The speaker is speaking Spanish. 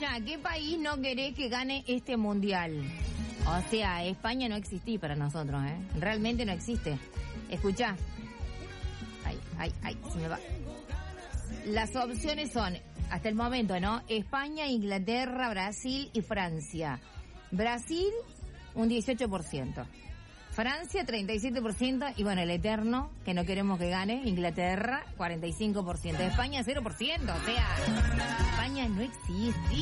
Escuchá, ¿qué país no querés que gane este mundial? O sea, España no existe para nosotros, ¿eh? Realmente no existe. Escuchá. Ay, se me va. Las opciones son, hasta el momento, ¿no? España, Inglaterra, Brasil y Francia. Brasil, un 18%. Francia, 37%. Y bueno, el eterno, que no queremos que gane, Inglaterra, 45%. España, 0%. O sea, España no existe.